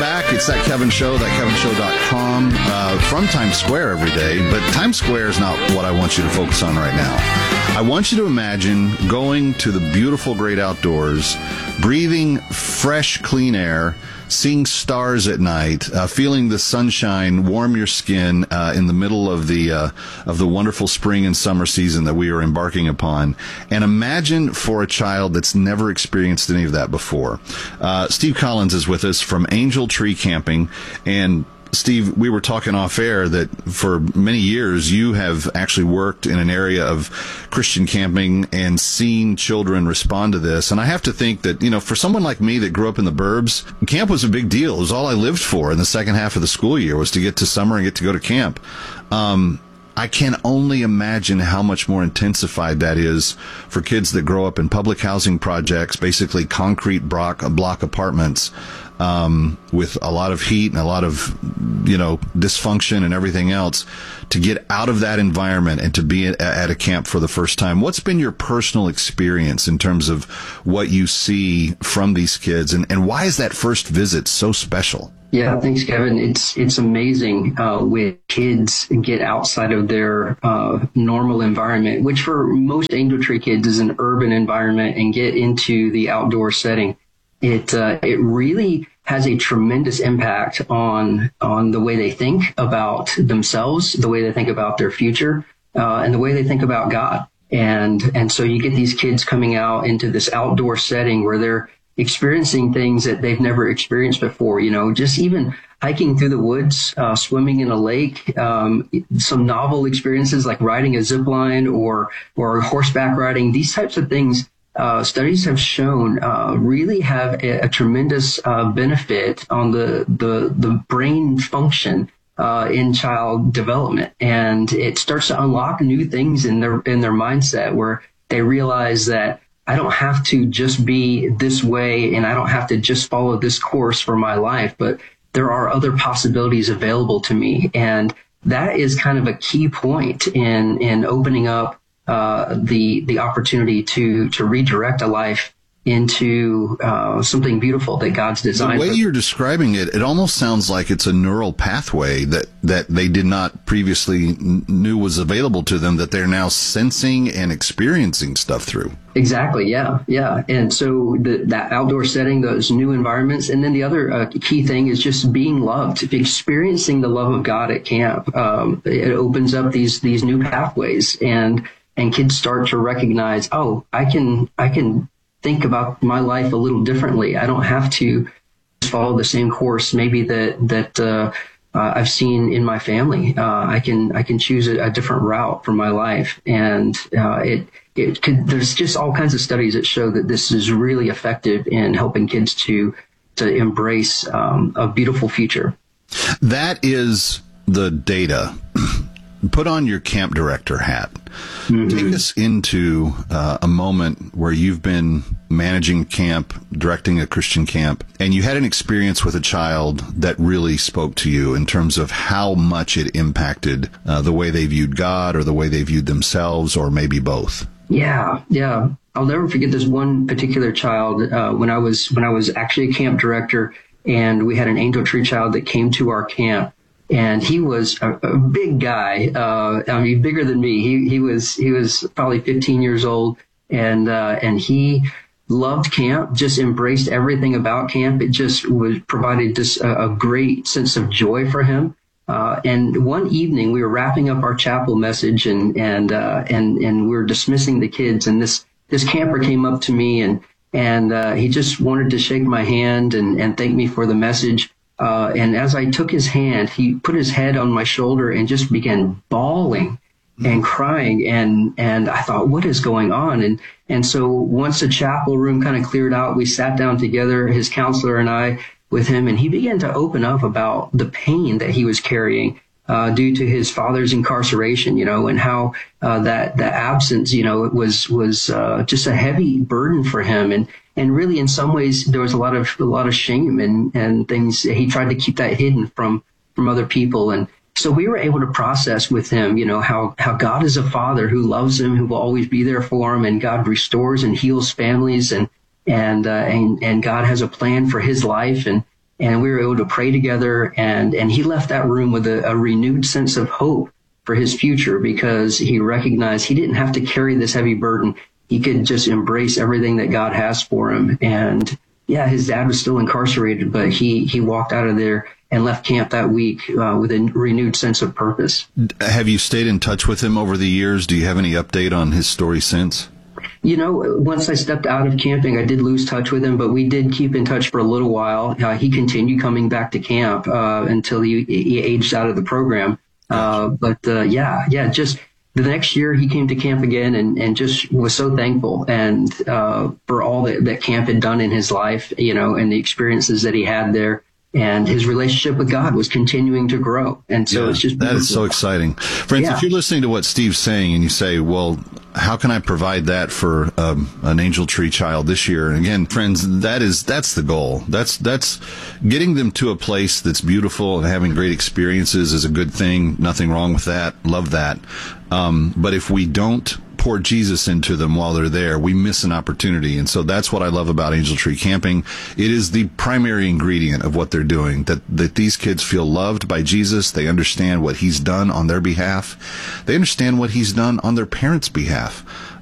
back. It's That Kevin Show, thatkevinshow.com, from Times Square every day. But Times Square is not what I want you to focus on right now. I want you to imagine going to the beautiful, great outdoors, breathing fresh, clean air, seeing stars at night, feeling the sunshine warm your skin in the middle of the wonderful spring and summer season that we are embarking upon. And imagine for a child that's never experienced any of that before. Steve Collins is with us from Angel Tree Camping. And Steve, we were talking off air that for many years you have actually worked in an area of Christian camping and seen children respond to this. And I have to think that, you know, for someone like me that grew up in the burbs, camp was a big deal. It was all I lived for in the second half of the school year, was to get to summer and get to go to camp. I can only imagine how much more intensified that is for kids that grow up in public housing projects, basically concrete block apartments, with a lot of heat and a lot of, you know, dysfunction and everything else, to get out of that environment and to be at a camp for the first time. What's been your personal experience in terms of what you see from these kids, and why is that first visit so special? Yeah, thanks, Kevin. It's amazing when kids get outside of their normal environment, which for most Angel Tree kids is an urban environment, and get into the outdoor setting. It really has a tremendous impact on the way they think about themselves, the way they think about their future, and the way they think about God. And so you get these kids coming out into this outdoor setting where they're experiencing things that they've never experienced before, you know, just even hiking through the woods, swimming in a lake, some novel experiences like riding a zip line or horseback riding. These types of things, studies have shown really have a tremendous benefit on the brain function in child development. And it starts to unlock new things in their mindset, where they realize that I don't have to just be this way, and I don't have to just follow this course for my life, but there are other possibilities available to me. And that is kind of a key point in opening up the opportunity to redirect a life into something beautiful that God's designed. The way you're describing it, it almost sounds like it's a neural pathway that they did not previously knew was available to them, that they're now sensing and experiencing stuff through. Exactly. Yeah. And so that outdoor setting, those new environments. And then the other key thing is just being loved, experiencing the love of God at camp. It opens up these new pathways, and kids start to recognize, oh, I can think about my life a little differently. I don't have to follow the same course maybe that I've seen in my family. I can choose a different route for my life. And there's just all kinds of studies that show that this is really effective in helping kids to embrace a beautiful future. That is the data. Put on your camp director hat. Mm-hmm. Take us into a moment where you've been managing camp, directing a Christian camp, and you had an experience with a child that really spoke to you in terms of how much it impacted the way they viewed God, or the way they viewed themselves, or maybe both. Yeah. I'll never forget this one particular child when I was actually a camp director, and we had an Angel Tree child that came to our camp. And he was a big guy, bigger than me. He was probably 15 years old, and he loved camp, just embraced everything about camp. It just provided just a great sense of joy for him. And one evening we were wrapping up our chapel message, and we were dismissing the kids, and this camper came up to me, and he just wanted to shake my hand and thank me for the message. And as I took his hand, he put his head on my shoulder and just began bawling and crying. And I thought, what is going on? And so once the chapel room kind of cleared out, we sat down together, his counselor and I, with him, and he began to open up about the pain that he was carrying due to his father's incarceration, and how that absence, was just a heavy burden for him. And really, in some ways, there was a lot of shame and things. He tried to keep that hidden from other people. And so we were able to process with him, how God is a father who loves him, who will always be there for him, and God restores and heals families, and God has a plan for his life. and we were able to pray together. And he left that room with a renewed sense of hope for his future, because he recognized he didn't have to carry this heavy burden. He could just embrace everything that God has for him. And yeah, his dad was still incarcerated, but he walked out of there and left camp that week with a renewed sense of purpose. Have you stayed in touch with him over the years? Do you have any update on his story since? You know, once I stepped out of camping, I did lose touch with him, but we did keep in touch for a little while. He continued coming back to camp until he aged out of the program. Just the next year he came to camp again and just was so thankful and for all that camp had done in his life, you know, and the experiences that he had there. And his relationship with God was continuing to grow. And so it's just beautiful. That is so exciting. Friends, if you're listening to what Steve's saying and you say, well, how can I provide that for an Angel Tree child this year? And again, friends, that's the goal. That's getting them to a place that's beautiful, and having great experiences is a good thing. Nothing wrong with that. Love that. But if we don't pour Jesus into them while they're there, we miss an opportunity. And so that's what I love about Angel Tree Camping. It is the primary ingredient of what they're doing, that these kids feel loved by Jesus. They understand what he's done on their behalf. They understand what he's done on their parents' behalf.